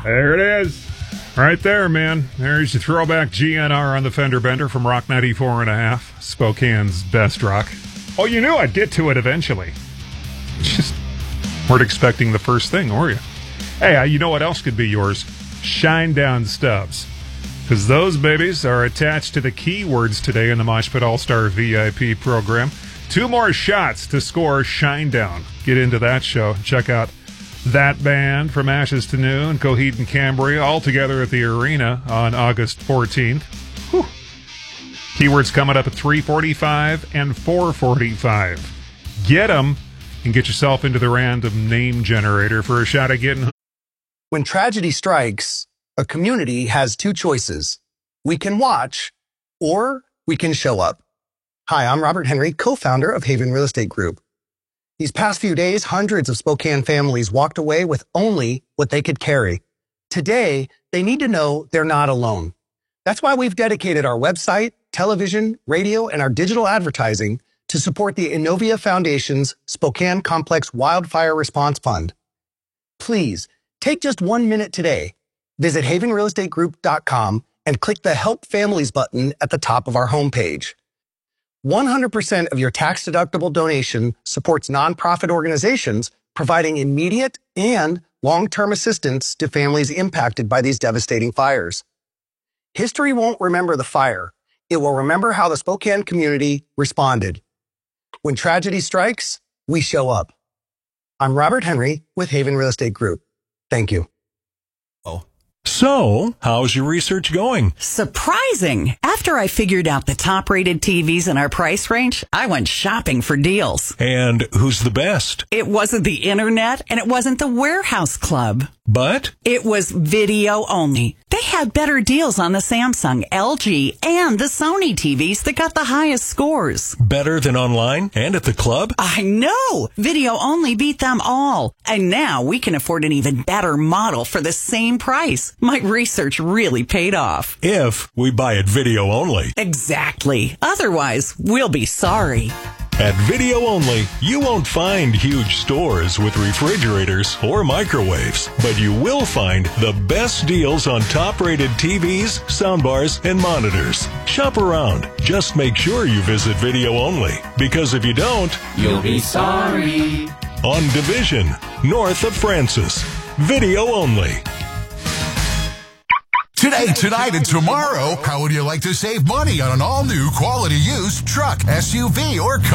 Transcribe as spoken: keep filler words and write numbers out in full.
There it is. Right there, man. There's your throwback G N R on the fender bender from Rock ninety-four and a half, Spokane's best rock. Oh, you knew I'd get to it eventually. Just weren't expecting the first thing, were you? Hey, uh, you know what else could be yours? Shinedown stubs. Because those babies are attached to the keywords today in the Mosh Pit All-Star V I P program. Two more shots to score Shinedown. Get into that show. Check out that band from Ashes to Noon, Coheed and Cambria, all together at the arena on August fourteenth. Whew. Keywords coming up at three forty-five and four forty-five. Get them and get yourself into the random name generator for a shot at getting... When tragedy strikes, a community has two choices. We can watch, or we can show up. Hi, I'm Robert Henry, co-founder of Haven Real Estate Group. These past few days, hundreds of Spokane families walked away with only what they could carry. Today, they need to know they're not alone. That's why we've dedicated our website, television, radio, and our digital advertising to support the Innovia Foundation's Spokane Complex Wildfire Response Fund. Please, take just one minute today. Visit haven real estate group dot com and click the Help Families button at the top of our homepage. one hundred percent of your tax-deductible donation supports nonprofit organizations providing immediate and long-term assistance to families impacted by these devastating fires. History won't remember the fire. It will remember how the Spokane community responded. When tragedy strikes, we show up. I'm Robert Henry with Haven Real Estate Group. Thank you. Oh. So, how's your research going? Surprising! After I figured out the top-rated T Vs in our price range, I went shopping for deals. And who's the best? It wasn't the internet, and it wasn't the warehouse club. But? It was video only. They had better deals on the Samsung, L G, and the Sony T Vs that got the highest scores. Better than online and at the club? I know! Video only beat them all. And now we can afford an even better model for the same price. My research really paid off. If we buy it video only. Exactly. Otherwise, we'll be sorry. At Video Only, you won't find huge stores with refrigerators or microwaves, but you will find the best deals on top-rated T Vs, soundbars, and monitors. Shop around. Just make sure you visit Video Only, because if you don't, you'll be sorry. On Division, north of Francis. Video Only. Today, tonight, and tomorrow, how would you like to save money on an all-new quality used truck, S U V, or car?